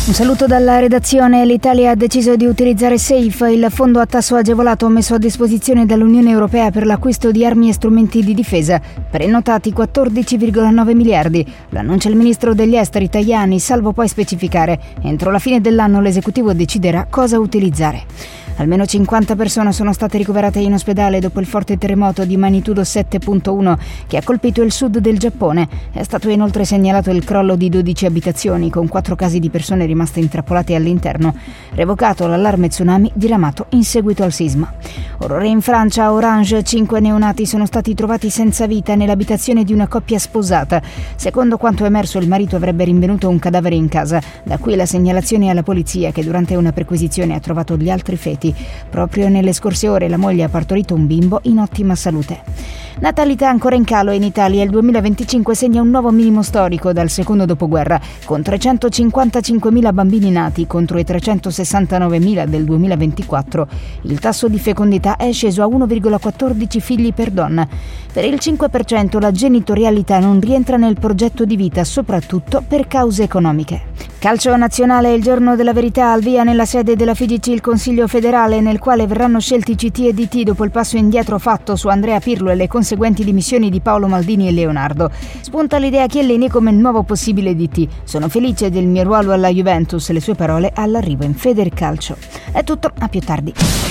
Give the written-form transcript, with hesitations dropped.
Un saluto dalla redazione. L'Italia ha deciso di utilizzare SAFE, il fondo a tasso agevolato messo a disposizione dall'Unione Europea per l'acquisto di armi e strumenti di difesa, prenotati 14,9 miliardi. L'annuncia il ministro degli esteri Tajani, salvo poi specificare: entro la fine dell'anno l'esecutivo deciderà cosa utilizzare. Almeno 50 persone sono state ricoverate in ospedale dopo il forte terremoto di magnitudo 7.1 che ha colpito il sud del Giappone. È stato inoltre segnalato il crollo di 12 abitazioni, con 4 casi di persone rimaste intrappolate all'interno. Revocato l'allarme tsunami diramato in seguito al sisma. Orrore in Francia, a Orange, 5 neonati sono stati trovati senza vita nell'abitazione di una coppia sposata. Secondo quanto emerso, il marito avrebbe rinvenuto un cadavere in casa. Da qui la segnalazione alla polizia, che durante una perquisizione ha trovato gli altri feti. Proprio nelle scorse ore la moglie ha partorito un bimbo in ottima salute. Natalità ancora in calo in Italia. Il 2025 segna un nuovo minimo storico dal secondo dopoguerra, con 355.000 bambini nati contro i 369.000 del 2024. Il tasso di fecondità è sceso a 1,14 figli per donna. Per il 5% la genitorialità non rientra nel progetto di vita, soprattutto per cause economiche. Calcio nazionale, il giorno della verità, al via nella sede della FIGC il Consiglio federale, nel quale verranno scelti CT e DT dopo il passo indietro fatto su Andrea Pirlo e le conseguenti dimissioni di Paolo Maldini e Leonardo. Spunta l'idea Chiellini come il nuovo possibile DT. Sono felice del mio ruolo alla Juventus, le sue parole all'arrivo in Federcalcio. È tutto, a più tardi.